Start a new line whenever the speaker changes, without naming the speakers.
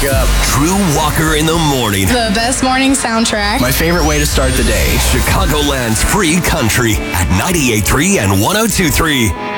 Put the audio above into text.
wake up.
Drew Walker in the morning.
The best morning soundtrack.
My favorite way to start the day.
Chicagoland's free country at 98.3 and 102.3.